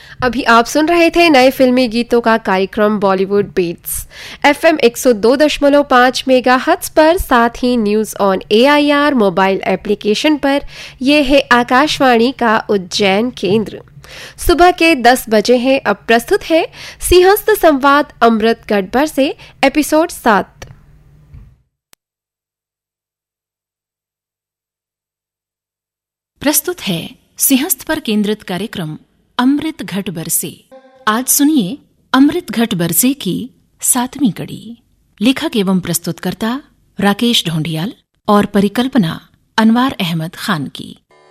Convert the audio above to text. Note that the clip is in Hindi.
अभी आप सुन रहे थे नए फिल्मी गीतों का कार्यक्रम बॉलीवुड बीट्स FM 102.5 मेगाहर्ट्ज पर, साथ ही news on AIR mobile application पर। यह है आकाशवाणी का उज्जैन केंद्र। सुबह के 10 बजे हैं। अब प्रस्तुत है सिंहस्थ संवाद अमृतगढ़ पर से एपिसोड 7। प्रस्तुत है सिंहस्थ पर केंद्रित कार्यक्रम अमृत घट बरसे। आज सुनिए अमृत घट बरसे की 7वीं कड़ी। लेखक एवं प्रस्तुतकर्ता राकेश ढोंडियाल और परिकल्पना अनवार अहमद खान की।